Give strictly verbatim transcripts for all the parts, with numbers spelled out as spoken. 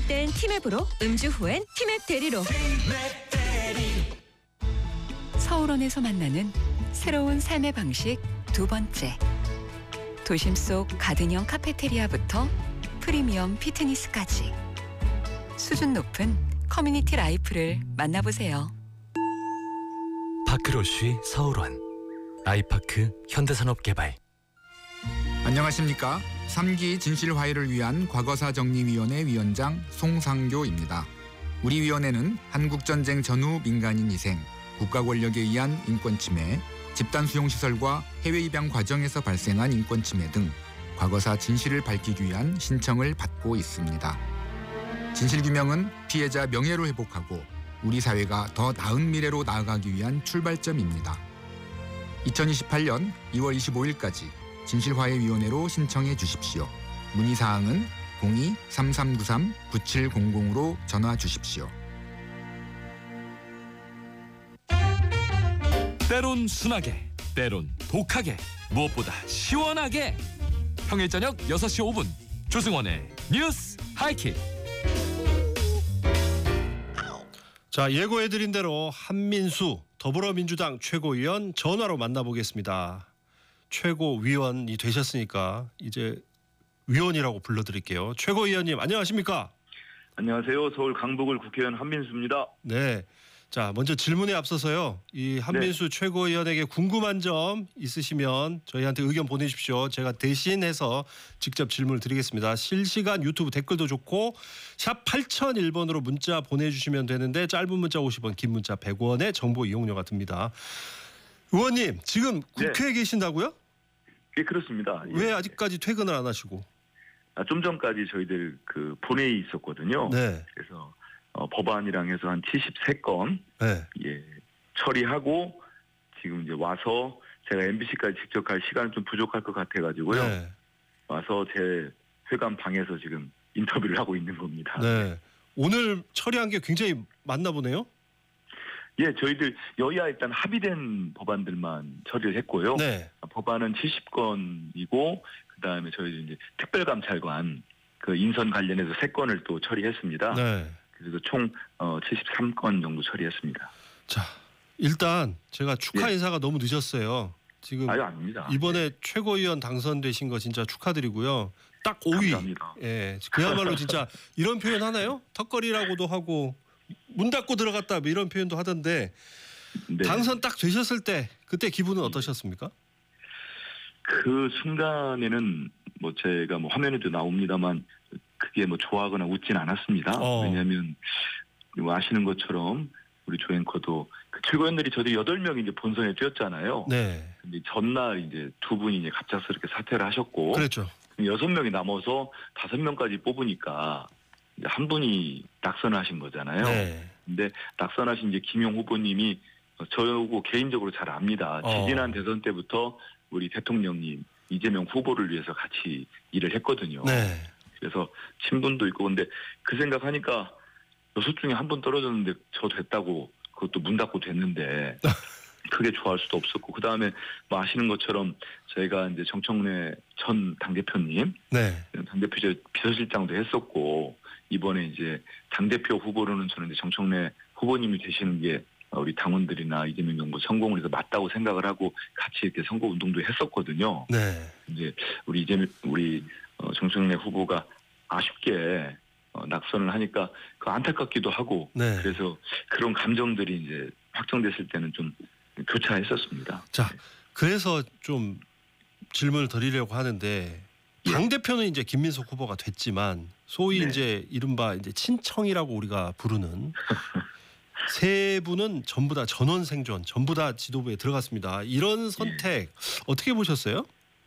운전할 땐 티맵으로, 음주 후엔 티맵 대리로. 서울원에서 만나는 새로운 삶의 방식 두 번째. 도심 속 가든형 카페테리아부터 프리미엄 피트니스까지 수준 높은 커뮤니티 라이프를 만나보세요. 파크로쉬 서울원, 아이파크 현대산업개발. 안녕하십니까. 삼 기 진실화해를 위한 과거사정리위원회 위원장 송상교입니다. 우리 위원회는 한국전쟁 전후 민간인 희생, 국가 권력에 의한 인권침해, 집단수용시설과 해외 입양 과정에서 발생한 인권침해 등 과거사 진실을 밝히기 위한 신청을 받고 있습니다. 진실규명은 피해자 명예를 회복하고 우리 사회가 더 나은 미래로 나아가기 위한 출발점입니다. 이천이십팔 년 이월 이십오일까지 진실화해위원회로 신청해 주십시오. 문의사항은 공이 삼삼구삼 구칠공공으로 전화 주십시오. 때론 순하게, 때론 독하게, 무엇보다 시원하게. 평일 저녁 여섯 시 오 분 조승원의 뉴스 하이킥. 자, 예고해드린 대로 한민수 더불어민주당 최고위원 전화로 만나보겠습니다. 최고위원이 되셨으니까 이제 위원이라고 불러드릴게요. 최고위원님 안녕하십니까? 안녕하세요. 서울 강북을 국회의원 한민수입니다. 네. 자, 먼저 질문에 앞서서요. 이 한민수 네. 최고위원에게 궁금한 점 있으시면 저희한테 의견 보내주십시오. 제가 대신해서 직접 질문을 드리겠습니다. 실시간 유튜브 댓글도 좋고 샵 팔공공일 번으로 문자 보내주시면 되는데 짧은 문자 오십 원, 긴 문자 백 원의 정보 이용료가 듭니다. 의원님, 지금 국회에 네. 계신다고요? 예, 그렇습니다. 왜 예. 아직까지 퇴근을 안 하시고? 아, 좀 전까지 저희들 그 본회의 있었거든요. 네. 그래서 어, 법안이랑 해서 한 칠십삼 건 네. 예, 처리하고 지금 이제 와서 제가 엠비씨까지 직접 갈 시간은 좀 부족할 것 같아가지고요. 네. 와서 제 회관 방에서 지금 인터뷰를 하고 있는 겁니다. 네. 오늘 처리한 게 굉장히 많나 보네요. 예, 저희들 여야 일단 합의된 법안들만 처리를 했고요. 네. 법안은 칠십 건이고 그다음에 저희 이제 특별감찰관 그 인선 관련해서 세 건을 또 처리했습니다. 네. 그래서 총 어, 칠십삼 건 정도 처리했습니다. 자, 일단 제가 축하 예. 인사가 너무 늦었어요. 지금 아유, 아닙니다. 이번에 예. 최고위원 당선되신 거 진짜 축하드리고요. 딱 오 위. 감사합니다. 예, 그야말로 진짜 이런 표현 하나요? 턱걸이라고도 하고 문 닫고 들어갔다 뭐 이런 표현도 하던데 네. 당선 딱 되셨을 때 그때 기분은 어떠셨습니까? 그 순간에는 뭐 제가 뭐 화면에도 나옵니다만 그게 뭐 좋아하거나 웃진 않았습니다. 어. 왜냐하면 뭐 아시는 것처럼 우리 조앵커도 그 최고위원들이 저도 여덟 명이 이제 본선에 뛰었잖아요. 네. 근데 전날 이제 두 분이 이제 갑작스럽게 사퇴를 하셨고 그랬죠. 여섯 명이 남아서 다섯 명까지 뽑으니까 이제 한 분이 낙선하신 거잖아요. 네. 근데 낙선하신 이제 김용 후보님이 저하고 개인적으로 잘 압니다. 어. 지지난 대선 때부터 우리 대통령님 이재명 후보를 위해서 같이 일을 했거든요. 네. 그래서 친분도 있고 근데 그 생각하니까 여섯 중에 한 분 떨어졌는데 저 됐다고 그것도 문 닫고 됐는데 크게 좋아할 수도 없었고 그다음에 뭐 아시는 것처럼 저희가 이제 정청래 전 당대표님 네. 당대표 비서실장도 했었고 이번에 이제 당대표 후보로는 저는 이제 정청래 후보님이 되시는 게 우리 당원들이나 이재명 정부 성공을 해서 맞다고 생각을 하고 같이 이렇게 선거 운동도 했었거든요. 네. 이제 우리 이재명 우리 어, 정청래 후보가 아쉽게 어, 낙선을 하니까 그 안타깝기도 하고 네. 그래서 그런 감정들이 이제 확정됐을 때는 좀 교차했었습니다. 자, 그래서 좀 질문을 드리려고 하는데 당 대표는 이제 김민석 후보가 됐지만 소위 네. 이제 이른바 이제 친청이라고 우리가 부르는 세 분은 전부 다 전원 생존, 전부 다 지도부에 들어갔습니다. 이런 선택 네. 어떻게 보셨어요?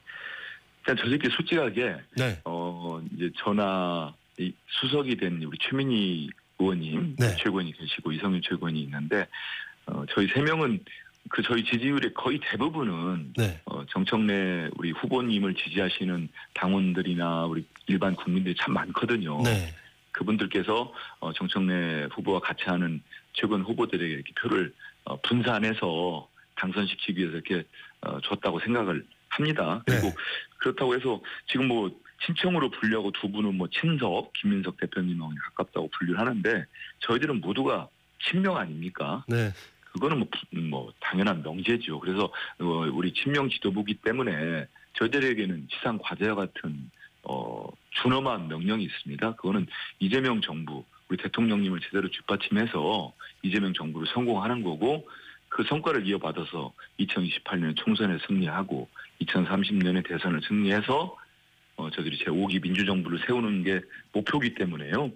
일단 저 새끼 솔직하게 네. 어 이제 전화 수석이 된 우리 최민희 의원님 네. 최고위원이 계시고 이성윤 최고위원이 있는데 어, 저희 세 명은 그 저희 지지율의 거의 대부분은 네. 어, 정청래 우리 후보님을 지지하시는 당원들이나 우리 일반 국민들이 참 많거든요. 네. 그분들께서 어, 정청래 후보와 같이 하는 최근 후보들에게 이렇게 표를 어, 분산해서 당선시키기 위해서 이렇게 어, 줬다고 생각을 합니다. 그리고 네. 그렇다고 해서 지금 뭐 친청으로 분류하고 두 분은 뭐 친석, 김민석 대표님하고 가깝다고 분류를 하는데 저희들은 모두가 친명 아닙니까? 네. 그거는 뭐, 뭐 당연한 명제죠. 그래서 우리 친명 지도부기 때문에 저희들에게는 지상 과제와 같은 어, 준엄한 명령이 있습니다. 그거는 이재명 정부, 우리 대통령님을 제대로 뒷받침해서 이재명 정부를 성공하는 거고 그 성과를 이어받아서 이천이십팔 년 총선에 승리하고 이천삼십 년에 대선을 승리해서 어, 저들이 제오 기 민주정부를 세우는 게 목표이기 때문에요.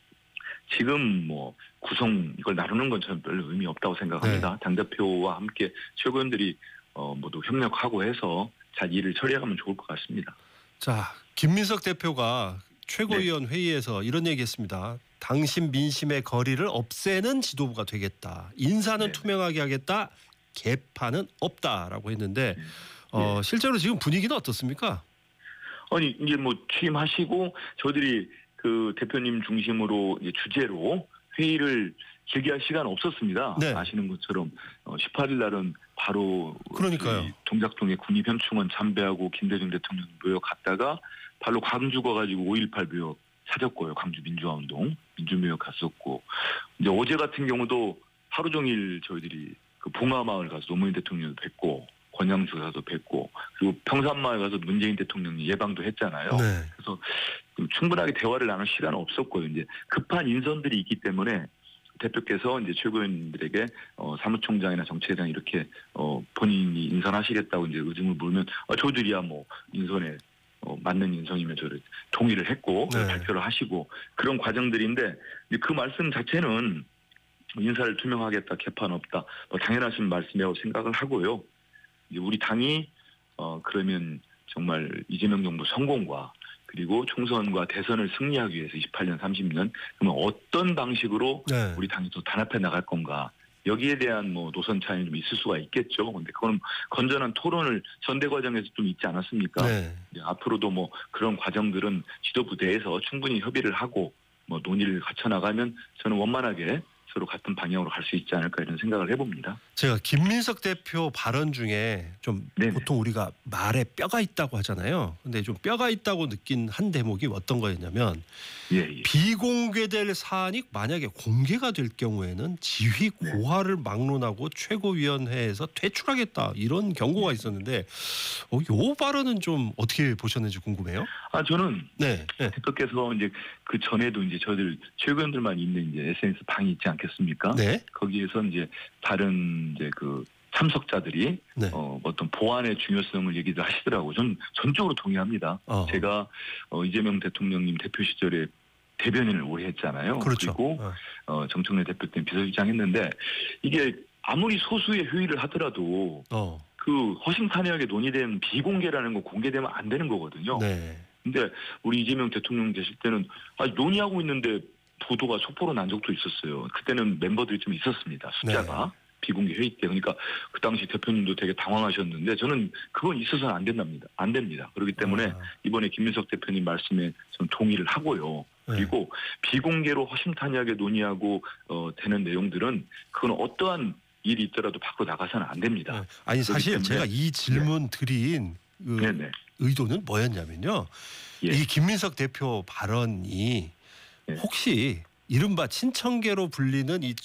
지금 뭐 구성 이걸 나누는 건 저는 별로 의미 없다고 생각합니다. 네. 당대표와 함께 최고위원들이 어, 모두 협력하고 해서 잘 일을 처리하면 좋을 것 같습니다. 자, 김민석 대표가 최고위원 네. 회의에서 이런 얘기했습니다. 당신 민심의 거리를 없애는 지도부가 되겠다. 인사는 네. 투명하게 하겠다. 개파는 없다라고 했는데 네. 어, 실제로 지금 분위기는 어떻습니까? 아니 이제 뭐 취임하시고 저희들이 그 대표님 중심으로 이제 주제로 회의를 길게 할 시간 없었습니다. 네. 아시는 것처럼 어, 십팔 일 날은 바로 그러니까요. 저희 동작동에 국립현충원 참배하고 김대중 대통령 묘역 갔다가 바로 광주 가가지고 오일팔 묘역 찾았고요. 광주 민주화운동 민주묘역 갔었고 이제 어제 같은 경우도 하루 종일 저희들이 그 봉화마을 가서 노무현 대통령 뵙고 권양주 가서 뵙고 그리고 평산마을 가서 문재인 대통령이 예방도 했잖아요. 네. 그래서 충분하게 대화를 나눌 시간은 없었고요. 이제 급한 인선들이 있기 때문에 대표께서 이제 최고위원들에게 어, 사무총장이나 정치회장 이렇게 어, 본인이 인선하시겠다고 이제 의중을 물면 어, 저들이야 뭐 인선에 어, 맞는 인선이면 저를 동의를 했고 네. 발표를 하시고 그런 과정들인데 이제 그 말씀 자체는 인사를 투명하겠다, 개판 없다, 뭐 당연하신 말씀이라고 생각을 하고요. 이제 우리 당이 어, 그러면 정말 이재명 정부 성공과 그리고 총선과 대선을 승리하기 위해서 이십팔 년, 삼십 년 그러면 어떤 방식으로 네. 우리 당이 또 단합해 나갈 건가 여기에 대한 뭐 노선 차이는 좀 있을 수가 있겠죠. 근데 그건 건전한 토론을 전대 과정에서 좀 있지 않았습니까? 네. 이제 앞으로도 뭐 그런 과정들은 지도부 내에서 충분히 협의를 하고 뭐 논의를 갖춰 나가면 저는 원만하게 서로 같은 방향으로 갈 수 있지 않을까 이런 생각을 해봅니다. 제가 김민석 대표 발언 중에 좀 네네. 보통 우리가 말에 뼈가 있다고 하잖아요. 근데 좀 뼈가 있다고 느낀 한 대목이 어떤 거였냐면 예, 예. 비공개될 사안이 만약에 공개가 될 경우에는 지휘 고하를 막론하고 최고위원회에서 퇴출하겠다 이런 경고가 있었는데 어, 요 발언은 좀 어떻게 보셨는지 궁금해요. 아 저는 네, 네. 대표께서 이제 그 전에도 이제 저희들 최고위원들만 있는 이제 에스엔에스 방이 있지 않겠습니까? 네. 거기에서 이제 다른 이제 그 참석자들이 네. 어, 어떤 보안의 중요성을 얘기를 하시더라고요. 전 전적으로 동의합니다. 어. 제가 어, 이재명 대통령님 대표 시절에 대변인을 오래 했잖아요. 그렇죠. 그리고 어. 어, 정청래 대표 때 비서실장 했는데 이게 아무리 소수의 회의를 하더라도 어. 그 허심탄회하게 논의된 비공개라는 거 공개되면 안 되는 거거든요. 네. 근데 우리 이재명 대통령 계실 때는 아, 논의하고 있는데 보도가 속보로 난 적도 있었어요. 그때는 멤버들이 좀 있었습니다. 숫자가. 네. 비공개 회의 때. 그러니까 그 당시 대표님도 되게 당황하셨는데 저는 그건 있어서는 안 된답니다. 안 됩니다. 그렇기 때문에 아. 이번에 김민석 대표님 말씀에 저는 동의를 하고요. 그리고 네. 비공개로 허심탄회하게 논의하고 어, 되는 내용들은 그건 어떠한 일이 있더라도 밖으로 나가서는 안 됩니다. 네. 아니 사실 제가 이 질문 드린 그 네네. 의도는 뭐였냐면요. 예. 이 김민석 대표 발언이 네. 혹시 이른바 친청계로 불리는 이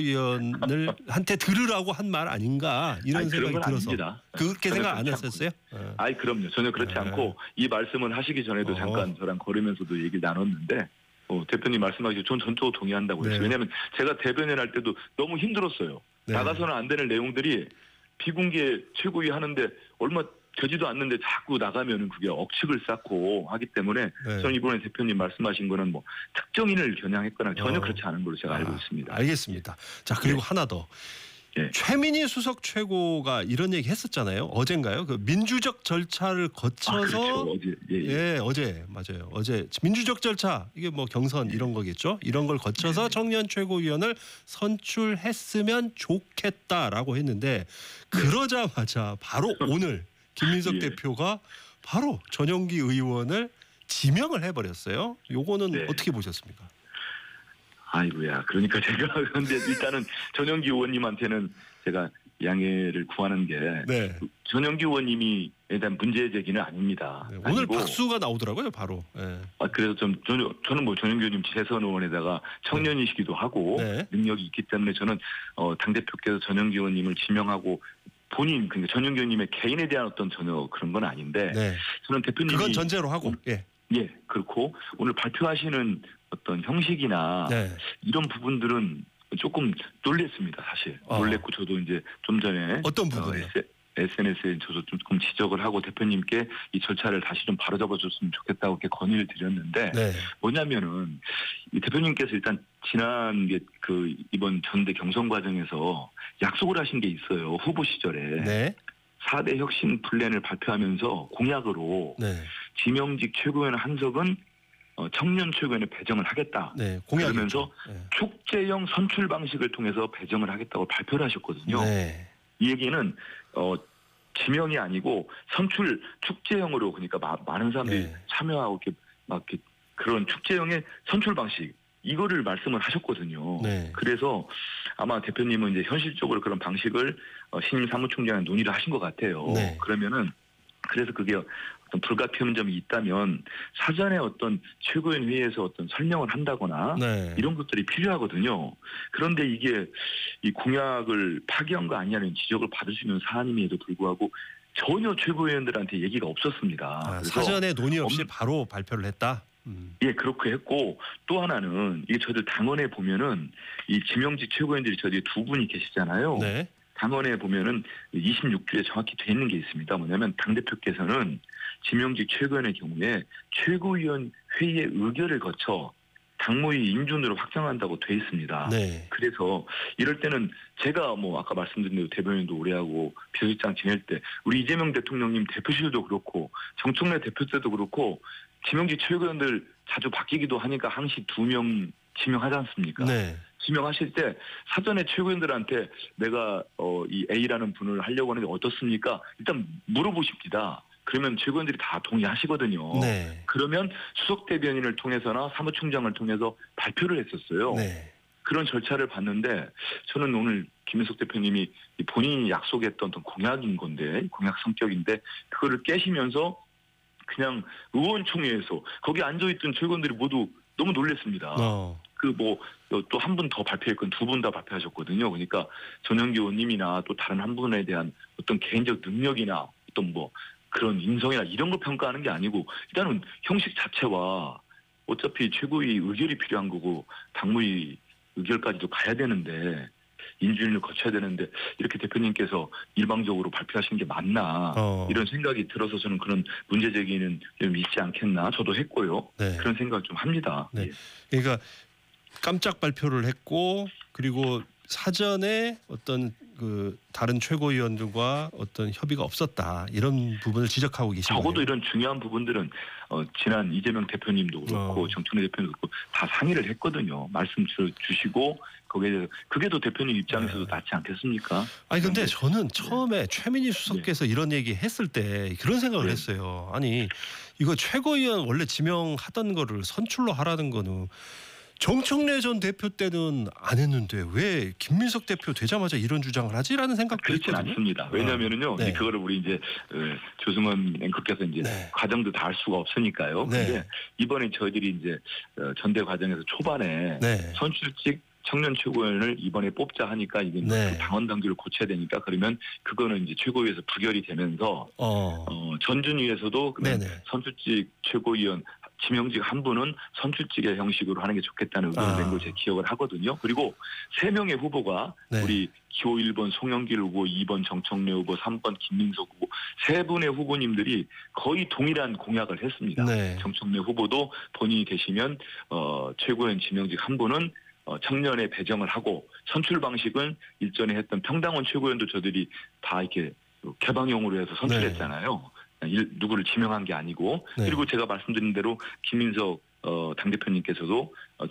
최고위원을 한테 들으라고 한 말 아닌가 이런 아니, 생각이 그런 건 들어서 아닙니다. 그렇게 전혀 생각 안 그렇지 했었어요? 어. 아이 그럼요. 전혀 그렇지 네. 않고 이 말씀을 하시기 전에도 어. 잠깐 저랑 걸으면서도 얘기를 나눴는데 어, 대표님 말씀하시고 전 전적으로 동의한다고 했어요. 네. 왜냐하면 제가 대변인 할 때도 너무 힘들었어요. 네. 나가서는 안 되는 내용들이 비공개 최고위 하는데 얼마 되지도 않는데 자꾸 나가면은 그게 억측을 쌓고 하기 때문에 네. 저는 이번에 대표님 말씀하신 거는 뭐 특정인을 겨냥했거나 전혀 어. 그렇지 않은 걸로 제가 알고 아, 있습니다. 알겠습니다. 자 그리고 네. 하나 더. 네. 최민희 수석 최고가 이런 얘기 했었잖아요. 어젠가요? 그 민주적 절차를 아, 거쳐서 그렇죠. 어제 예, 예. 예, 어제 맞아요. 어제 민주적 절차 이게 뭐 경선 이런 거겠죠. 이런 걸 거쳐서 네. 청년 최고위원을 선출했으면 좋겠다라고 했는데 그러자마자 바로 오늘 김민석 예. 대표가 바로 전용기 의원을 지명을 해버렸어요. 요거는 네. 어떻게 보셨습니까? 아이고야. 그러니까 제가 근데 일단은 전영기 의원님한테는 제가 양해를 구하는 게 네. 전영기 의원님에 대한 문제 제기는 아닙니다. 네, 오늘 아니고, 박수가 나오더라고요, 바로. 네. 아, 그래서 좀 저는, 저는 뭐 전영기 의원님 재선 의원에다가 청년이시기도 하고 네. 능력이 있기 때문에 저는 어, 당대표께서 전영기 의원님을 지명하고 본인 그러니까 전영기 의원님의 개인에 대한 어떤 전혀 그런 건 아닌데 네. 저는 대표님이 그건 전제로 하고. 예. 예 그렇고 오늘 발표하시는 어떤 형식이나 네. 이런 부분들은 조금 놀랬습니다 사실. 어. 놀랬고 저도 이제 좀 전에 어떤 부분이요? 어, 에스엔에스에 저도 조금 지적을 하고 대표님께 이 절차를 다시 좀 바로잡아줬으면 좋겠다고 이렇게 건의를 드렸는데 네. 뭐냐면은 이 대표님께서 일단 지난 게 그 이번 전대 경선 과정에서 약속을 하신 게 있어요. 후보 시절에 네. 사 대 혁신 플랜을 발표하면서 공약으로 네. 지명직 최고위원 한석은 어, 청년 최고위원에 배정을 하겠다. 네. 공약이 그러면서 네. 축제형 선출 방식을 통해서 배정을 하겠다고 발표를 하셨거든요. 네. 이 얘기는 어, 지명이 아니고 선출 축제형으로 그러니까 마, 많은 사람들이 네. 참여하고 이렇게 막 이렇게 그런 축제형의 선출 방식 이거를 말씀을 하셨거든요. 네. 그래서 아마 대표님은 이제 현실적으로 그런 방식을 어, 신임 사무총장에 논의를 하신 것 같아요. 네. 그러면은 그래서 그게 어떤 불가피한 점이 있다면 사전에 어떤 최고위원 회의에서 어떤 설명을 한다거나 네. 이런 것들이 필요하거든요. 그런데 이게 이 공약을 파기한 거 아니냐는 지적을 받을 수 있는 사안임에도 불구하고 전혀 최고위원들한테 얘기가 없었습니다. 아, 그래서 사전에 논의 없이 엄- 바로 발표를 했다. 음. 예, 그렇게 했고 또 하나는 이게 저희들 당원에 보면은 이 지명직 최고위원들이 저희 두 분이 계시잖아요. 네. 당원에 보면은 이십육 조에 정확히 돼 있는 게 있습니다. 뭐냐면 당대표께서는 지명직 최고위원의 경우에 최고위원 회의의 의결을 거쳐 당무위 인준으로 확정한다고 돼 있습니다. 네. 그래서 이럴 때는 제가 뭐 아까 말씀드린 대로 대변인도 오래 하고 비서실장 지낼 때 우리 이재명 대통령님 대표실도 그렇고 정청래 대표 때도 그렇고 지명직 최고위원들 자주 바뀌기도 하니까 항시 두 명 지명하지 않습니까? 네. 지명하실 때 사전에 최고위원들한테 내가 어, 이 A라는 분을 하려고 하는데 어떻습니까? 일단 물어보십니다. 그러면 최고위원들이 다 동의하시거든요. 네. 그러면 수석 대변인을 통해서나 사무총장을 통해서 발표를 했었어요. 네. 그런 절차를 봤는데 저는 오늘 김인석 대표님이 본인이 약속했던 어떤 공약인 건데 공약 성격인데 그거를 깨시면서 그냥 의원총회에서 거기 앉아있던 최고위원들이 모두 너무 놀랐습니다. 어. 그 뭐 또 한 분 더 발표했건 두 분 다 발표하셨거든요. 그러니까 전영기 의원님이나 또 다른 한 분에 대한 어떤 개인적 능력이나 어떤 뭐 그런 인성이나 이런 걸 평가하는 게 아니고 일단은 형식 자체와 어차피 최고위 의결이 필요한 거고 당무위 의결까지도 가야 되는데 인준을 거쳐야 되는데 이렇게 대표님께서 일방적으로 발표하신 게 맞나 어. 이런 생각이 들어서 저는 그런 문제 제기는 좀 있지 않겠나 저도 했고요. 네. 그런 생각을 좀 합니다. 네. 예. 그러니까 깜짝 발표를 했고 그리고 사전에 어떤 그 다른 최고위원들과 어떤 협의가 없었다 이런 부분을 지적하고 계신 적어도 거예요. 이런 중요한 부분들은 어, 지난 이재명 대표님도 그렇고 어. 정청래 대표님도 그렇고 다 상의를 했거든요. 말씀 주, 주시고 거기에 대해서 그게 더 대표님 입장에서도 네. 낫지 않겠습니까? 아니 근데 그런데- 저는 처음에 최민희 수석께서 이런 얘기 했을 때 그런 생각을 네. 했어요. 아니 이거 최고위원 원래 지명하던 거를 선출로 하라는 거는 정청래 전 대표 때는 안 했는데 왜 김민석 대표 되자마자 이런 주장을 하지라는 생각도 그렇진 했거든요. 않습니다. 왜냐하면은요, 네. 이제 그거를 우리 이제 어, 조승원 앵커께서 이제 네. 과정도 다 알 수가 없으니까요. 네. 근데 이번에 저희들이 이제 어, 전대 과정에서 초반에 네. 선출직 청년 최고위원을 이번에 뽑자 하니까 이게 네. 그 당원 당규를 고쳐야 되니까 그러면 그거는 이제 최고위에서 부결이 되면서 어. 어, 전준위에서도 그러면 네네. 선출직 최고위원 지명직 한 분은 선출직의 형식으로 하는 게 좋겠다는 의견을 아. 낸 걸 제가 기억을 하거든요. 그리고 세 명의 후보가 네. 우리 기호 일 번 송영길 후보, 이 번 정청래 후보, 삼 번 김민석 후보 세 분의 후보님들이 거의 동일한 공약을 했습니다. 네. 정청래 후보도 본인이 되시면 어, 최고위원 지명직 한 분은 어, 청년에 배정을 하고 선출 방식은 일전에 했던 평당원 최고위원도 저들이 다 이렇게 개방형으로 해서 선출했잖아요. 일, 누구를 지명한 게 아니고 네. 그리고 제가 말씀드린 대로 김민석 어, 당대표님께서도 어,